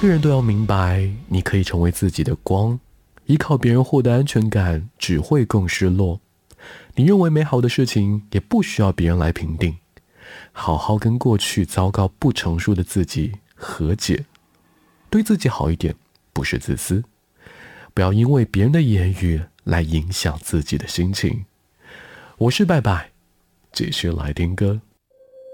个人都要明白，你可以成为自己的光，依靠别人获得安全感只会更失落。你认为美好的事情也不需要别人来评定，好好跟过去糟糕不成熟的自己和解，对自己好一点，不是自私，不要因为别人的言语来影响自己的心情。我是拜拜，继续来听歌。